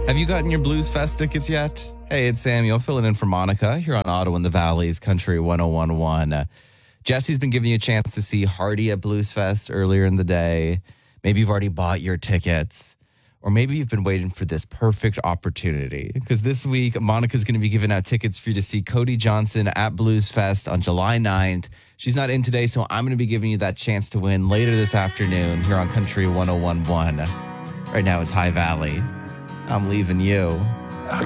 Have you gotten your Blues Fest tickets yet? Hey, it's Samuel filling in for Monica here on Ottawa in the Valley's Country 1011. Jesse's been giving you a chance to see Hardy at Blues Fest earlier in the day. Maybe you've already bought your tickets, or maybe you've been waiting for this perfect opportunity. Because this week, Monica's going to be giving out tickets for you to see Cody Johnson at Blues Fest on July 9th. She's not in today, so I'm going to be giving you that chance to win later this afternoon here on Country 1011. Right now, it's High Valley. I'm leaving you.